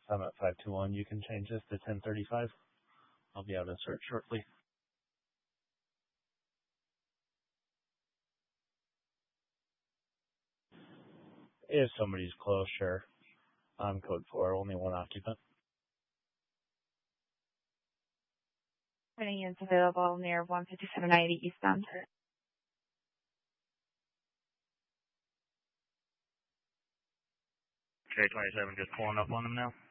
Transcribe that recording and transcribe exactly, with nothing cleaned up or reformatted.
I'm at five two one. You can change this to ten thirty-five. I'll be out of search shortly. If somebody's close, sure. I'm code four, only one occupant. Running units available near one fifty-seven ninety eastbound. K twenty-seven just pulling up on them now.